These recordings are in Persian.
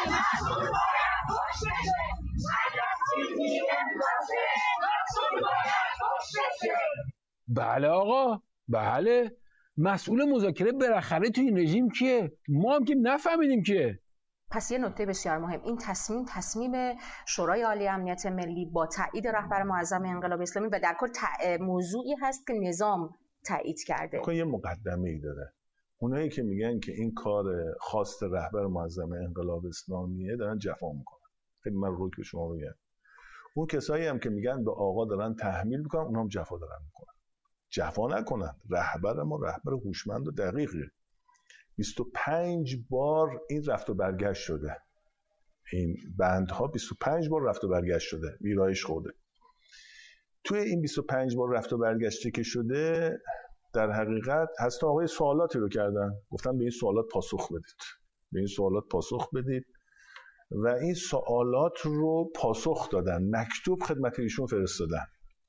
بله آقا، بله. مسئول مذاکره بالاخره تو این رژیم کیه؟ ما هم که نفهمیدیم کیه. پس یه نکته بسیار مهم، این تصمیم شورای عالی امنیت ملی با تایید رهبر معظم انقلاب اسلامی و در کل موضوعی هست که نظام تایید کرده. یه مقدمه‌ای داره. اونایی که میگن که این کار خواست رهبر معظم انقلاب اسلامیه دارن جفا میکنن. خیلی من رو که شما بگم. اون کسایی هم که میگن به آقا دارن تحمیل میکنن، اونها هم جفا دارن میکنن. جفا نکنن. رهبر ما رهبر هوشمند و دقیقیه. 25 بار این رفت و برگشت شده. این بندها 25 بار رفت و برگشت شده. ویرایش خورده. توی این 25 بار رفت و برگشتی که شده، در حقیقت هسته آقای سوالاتی رو کردن. گفتن به این سوالات پاسخ بدید. به این سوالات پاسخ بدید. و این سوالات رو پاسخ دادن. مکتوب خدمت ایشون فرستادن.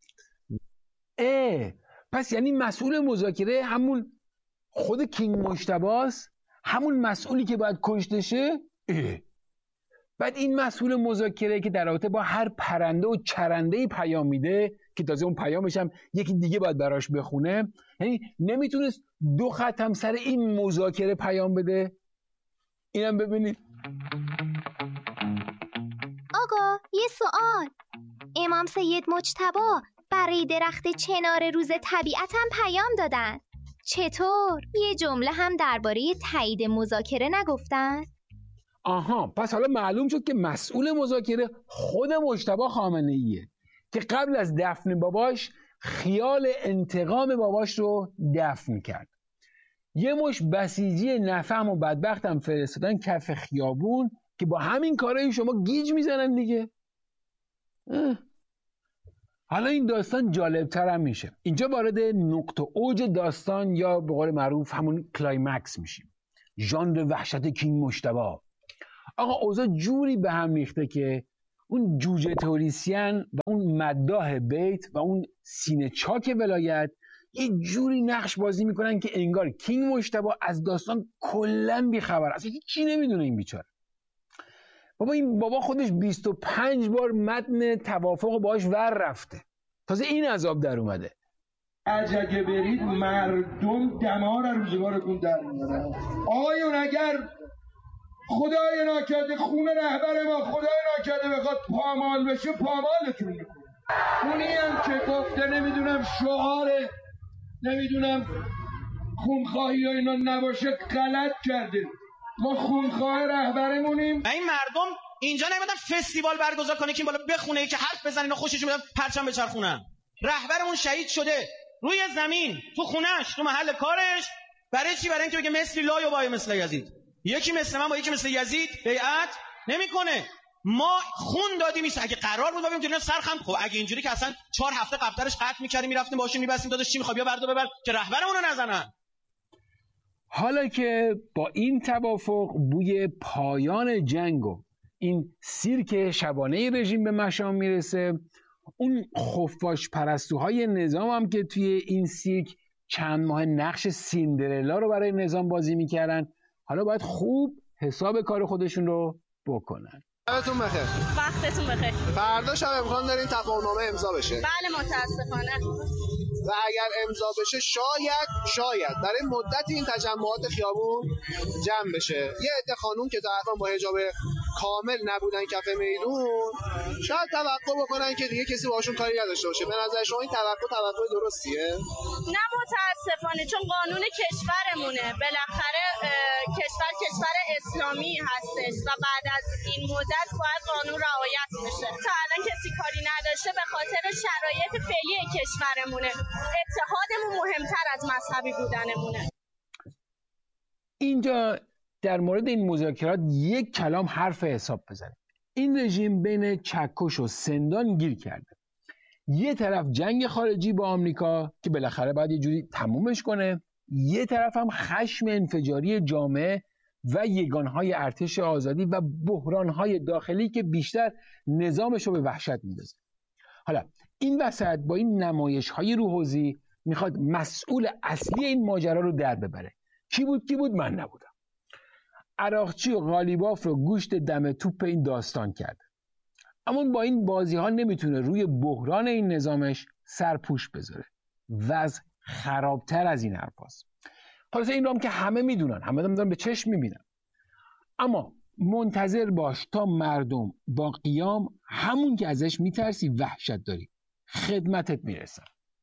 پس یعنی مسئول مذاکره همون خود کینگ مجتباست؟ همون مسئولی که باید کشته شه؟ بعد این مسئول مذاکره که در رابطه با هر پرنده و چرنده‌ای پیام میده که تازه اون پیامش هم یکی دیگه باید براش بخونه، یعنی نمیتونست 2 خط هم سر این مذاکره پیام بده؟ اینم ببینید. آقا یه سوال، امام سید مجتبی برای درخت چنار روز طبیعت هم پیام دادن، چطور؟ یه جمله هم درباره تایید مذاکره نگفتن؟ آها، پس حالا معلوم شد که مسئول مذاکره خود مجتبی خامنه‌ایه که قبل از دفن باباش خیال انتقام باباش رو دفن کرد. یه مش بسیجی نفهم و بدبخت هم فرستادن کف خیابون که با همین کارهای شما گیج میزنن دیگه. حالا این داستان جالبتر هم میشه. اینجا وارد نقطه اوج داستان یا به قول معروف همون کلایمکس میشیم. ژانر وحشت کینگ مجتبی. آقا اوضاع جوری به هم ریخته که اون جوجه توریسین و اون مداح بیت و اون سینه چاک ولایت یه جوری نقش بازی میکنن که انگار کینگ مجتبی از داستان کلا بیخبر، اصلا هیچی نمیدونه این بیچاره. این بابا خودش 25 بار متن توافق باهاش ور رفته، تازه این عذاب در اومده. اگه برید مردم دمار روزگارتون در میارن. آقایون اگر خدای ناکرده خون رهبر ما خدای ناکرده بخواد پامال بشه پامالتون میکنه. اونی هم که گفته نمیدونم شعاره نمیدونم خونخواهی و اینا نباشه غلط کرده. ما خونخواه رهبرمونیم. این مردم اینجا نمیدن فستیوال برگزار کنه که این بالا بخونه که حرف بزنن اینا خوششون میاد پرچم بچرخونن. رهبرمون شهید شده روی زمین تو خونش تو محل کارش. برای چی؟ برای اینکه بگه مثلی لا و بای مثل یزید. یکی مثل من با یکی مثل یزید بیعت نمیکنه. ما خون دادیم. اگه قرار بود ما بریم جلوی سرخم، خب اگه اینجوری که اصلا 4 هفته قبلش قطع می‌کردیم می‌رفتیم باشون می‌بستیم داداش چی می‌خواد بیا بردار ببر که رهبرمون رو نزنن. حالا که با این توافق بوی پایان جنگ و این سیرک شبانه رژیم به مشام میرسه، اون خفاش پرستوهای نظام هم که توی این سیرک چند ماه نقش سیندرلا رو برای نظام بازی میکردن، حالا باید خوب حساب کار خودشون رو بکنن. شبتون بخیر. وقتتون بخیر. فردا شب امکان داره این تفاهم‌نامه امضا بشه. بله متاسفانه. و اگر امضا بشه شاید برای مدت این تجمعات خیابون جمع بشه. یه عده خانوم که طرفاً با حجاب کامل نبودن کف میدون شاید توقع بکنن که دیگه کسی باشون کاری نداشته باشه. به نظر شما این توقع درستیه؟ نه متاسفانه، چون قانون کشورمونه. بالاخره کشور اسلامی هستش و بعد از این مدت باید قانون رعایت بشه. تا الان کسی کاری نداشته به خاطر شرایط فعلی کشورمونه. اتحادمون مهمتر از مذهبی بودنمونه. اینجا در مورد این مذاکرات یک کلام حرف حساب بزنیم. این رژیم بین چکش و سندان گیر کرده. یه طرف جنگ خارجی با آمریکا که بالاخره باید یه جوری تمومش کنه، یه طرف هم خشم انفجاری جامعه و یگانهای ارتش آزادی و بحرانهای داخلی که بیشتر نظامش رو به وحشت میندازه. حالا این وسط با این نمایش‌های روحوزی میخواد مسئول اصلی این ماجرا رو در ببره. کی بود؟ من نبودم. عراقچی و قالیباف رو گوشت دم توپ این داستان کرده. اما با این بازی ها نمیتونه روی بحران این نظامش سرپوش بذاره. وضع خرابتر از این حرفاست. خلاصه این رو هم که همه میدونن، همه دارن به چشم میبینن. اما منتظر باش تا مردم با قیام همون که ازش میترسی وحشت داری خدمتت میرسن.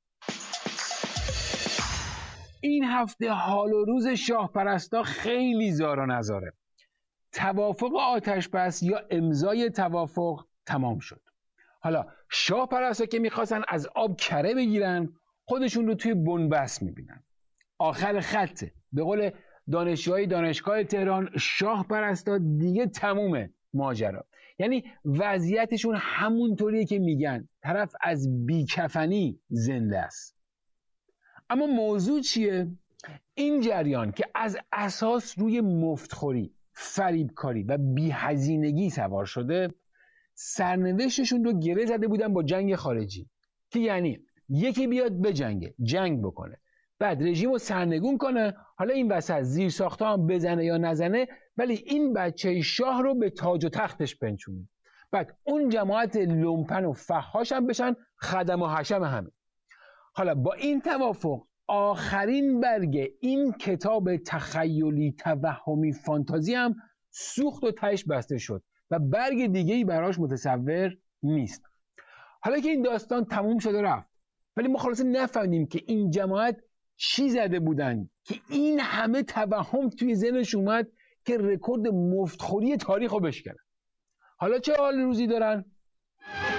این هفته حال و روز شاه پرستا خیلی زار و نزاره. توافق آتش بس یا امضای توافق تمام شد. حالا شاه پرستا که میخواستن از آب کره بگیرن خودشون رو توی بنبست میبینن. آخر خطه. به قول دانشجوهای دانشگاه تهران، شاه پرستا دیگه تمومه ماجرا. یعنی وضعیتشون همونطوریه که میگن طرف از بیکفنی زنده است. اما موضوع چیه؟ این جریان که از اساس روی مفتخوری، فریبکاری و بی‌هزینگی سوار شده، سرنوشتشون رو گره زده بودن با جنگ خارجی، که یعنی یکی بیاد بجنگه، جنگ بکنه، بعد رژیم رو سرنگون کنه، حالا این وسط زیر ساخته هم بزنه یا نزنه، ولی این بچه شاه رو به تاج و تختش بنشونه، بعد اون جماعت لومپن و فحاش هم بشن خدم و حشم همه. حالا با این توافق آخرین برگ این کتاب تخیلی توهمی فانتازی هم سوخت و تهش بسته شد و برگ دیگه‌ای براش متصور نیست. حالا که این داستان تموم شده رفت، ولی ما خلاصه نفهمیدیم که این جماعت چی زده بودن که این همه توهم توی ذهنش اومد که رکورد مفتخوری تاریخ رو بشکنن. حالا چه حال روزی دارن؟